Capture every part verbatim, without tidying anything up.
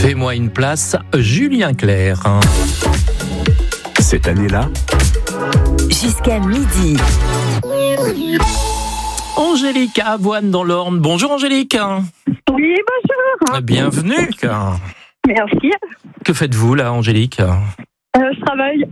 Fais-moi une place, Julien Clerc. Cette année-là, jusqu'à midi. Angélique à Avoine dans l'Orne. Bonjour Angélique. Oui, bonjour. Bienvenue. Merci. Que faites-vous là, Angélique? Euh, je travaille.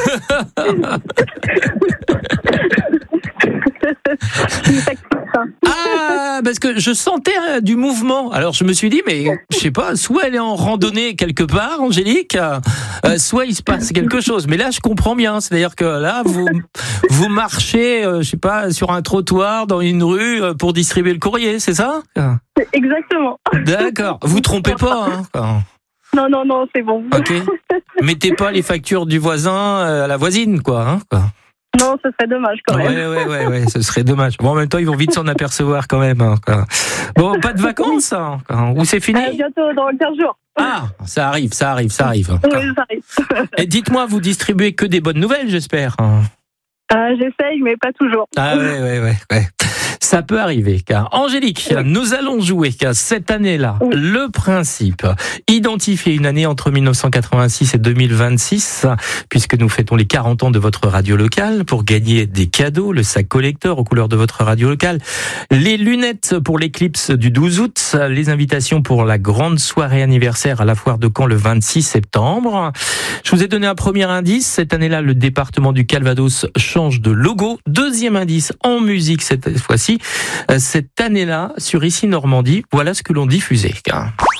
Je suis factrice. Ah, parce que je sentais euh, du mouvement. Alors je me suis dit, mais je sais pas, soit elle est en randonnée quelque part, Angélique, euh, soit il se passe quelque chose. Mais là, je comprends bien. C'est-à-dire que là, vous vous marchez, euh, je sais pas, sur un trottoir, dans une rue, euh, pour distribuer le courrier, c'est ça? Exactement. D'accord. Vous trompez pas, hein? Non, non, non, c'est bon. Ok. Mettez pas les factures du voisin euh, à la voisine, quoi. Hein, quoi. Non, ce serait dommage quand même. Ouais, ouais, ouais, ouais, ce serait dommage. Bon, en même temps, ils vont vite s'en apercevoir quand même. Hein, quoi. Bon, pas de vacances, hein, ou c'est fini? Euh, bientôt, dans quinze jours. Ah, ça arrive, ça arrive, ça arrive. Oui, ça arrive. Et dites-moi, vous distribuez que des bonnes nouvelles, j'espère. Euh, j'essaye, mais pas toujours. Ah ouais, ouais, ouais, ouais. Ça peut arriver, car Angélique, oui. Nous allons jouer car cette année-là, oui. Le principe, identifier une année entre mille neuf cent quatre-vingt-six et deux mille vingt-six, puisque nous fêtons les quarante ans de votre radio locale, pour gagner des cadeaux, le sac collector aux couleurs de votre radio locale, les lunettes pour l'éclipse du douze août, les invitations pour la grande soirée anniversaire à la foire de Caen le vingt-six septembre. Je vous ai donné un premier indice, cette année-là, le département du Calvados change de logo. Deuxième indice, en musique cette fois-ci, cette année-là, sur Ici Normandie, voilà ce que l'on diffusait.